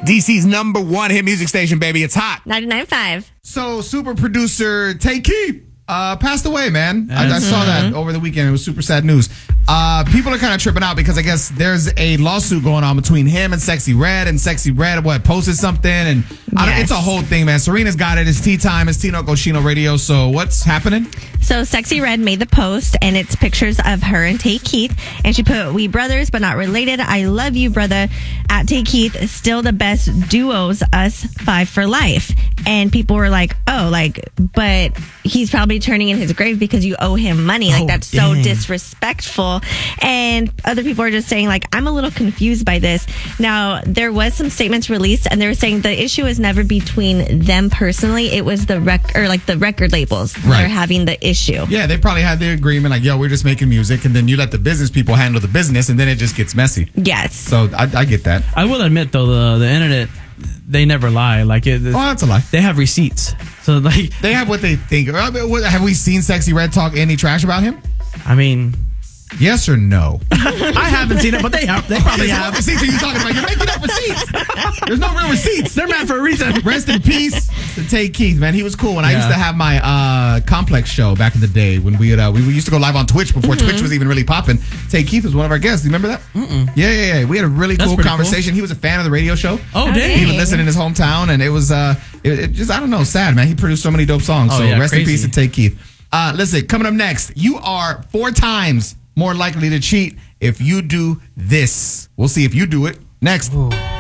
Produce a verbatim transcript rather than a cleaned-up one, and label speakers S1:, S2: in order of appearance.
S1: D C's number one hit music station, baby. It's hot.
S2: ninety-nine point five.
S3: So, super producer Tay Keith uh, passed away, man. I, I
S4: Yes.
S3: saw that over the weekend. It was super sad news. Uh, people are kind of tripping out because I guess there's a lawsuit going on between him and Sexy Red, and Sexy Red, what, posted something, and I don't,
S2: Yes.
S3: it's a whole thing, man. Serena's got it. It's tea time. It's Tino Cochino Radio. So, what's happening?
S2: So Sexy Red made the post, and it's pictures of her and Tay Keith, and she put, "We brothers, but not related. I love you, brother." At Tay Keith, still the best duos, us five for life. And people were like, "Oh, like, but he's probably turning in his grave because you owe him money. Like,
S4: Oh,
S2: that's so
S4: dang.
S2: disrespectful." And other people are just saying, like, "I'm a little confused by this." Now, there was some statements released, and they were saying the issue was never between them personally. It was the rec or like the record labels that
S3: Right.
S2: are having the issue.
S3: Yeah, they probably had the agreement like, yo, we're just making music, and then you let the business people handle the business, and then it just gets messy.
S2: Yes.
S3: So, I, I get that.
S4: I will admit though, the the internet, they never lie. Like it,
S3: Oh, that's a lie.
S4: they have receipts. So like,
S3: They have what they think. I mean, what- Have we seen Sexy Red talk any trash about him?
S4: I mean,
S3: Yes or no?
S4: I haven't seen it, but they have. They probably
S3: So what
S4: have.
S3: receipts are you talking about? You're making up receipts. There's no real receipts.
S4: They're mad for a reason.
S3: Rest in peace to Tay Keith, man. He was cool. When I
S4: Yeah.
S3: used to have my uh, Complex show back in the day, when we would, uh, we used to go live on Twitch before Twitch was even really popping. Tay Keith was one of our guests. Do you remember that? Mm-mm. Yeah, yeah, yeah. We had a really
S4: That's
S3: cool
S4: pretty
S3: conversation. He was a fan of the radio show.
S4: Oh,
S2: Okay.
S4: dang.
S3: He would listen in his hometown, and it was uh, it, it just I don't know, sad, man. He produced so many dope songs.
S4: Oh,
S3: so
S4: yeah,
S3: rest in
S4: crazy.
S3: peace to Tay Keith. Uh, listen, coming up next, you are four times more likely to cheat if you do this. We'll see if you do it next.
S4: Ooh.